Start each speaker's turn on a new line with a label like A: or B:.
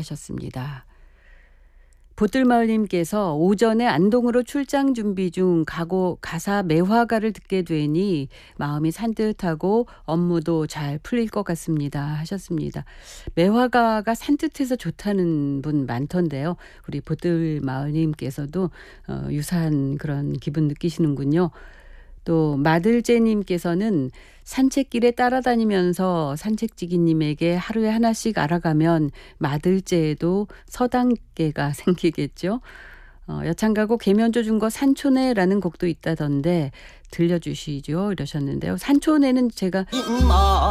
A: 하셨습니다. 보뜰마을님께서 오전에 안동으로 출장 준비 중 가사 매화가를 듣게 되니 마음이 산뜻하고 업무도 잘 풀릴 것 같습니다 하셨습니다. 매화가가 산뜻해서 좋다는 분 많던데요. 우리 보뜰마을님께서도 유사한 그런 기분 느끼시는군요. 또 마들제님께서는 산책길에 따라다니면서 산책지기님에게 하루에 하나씩 알아가면 마들제에도 서당계가 생기겠죠. 여창가곡 계면조 준거 산초네라는 곡도 있다던데 들려주시죠 이러셨는데요. 산초네는 제가